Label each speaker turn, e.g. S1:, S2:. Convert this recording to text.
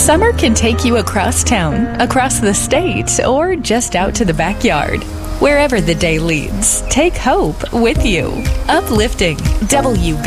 S1: Summer can take you across town, across the state, or just out to the backyard. Wherever the day leads, take hope with you. Uplifting WB.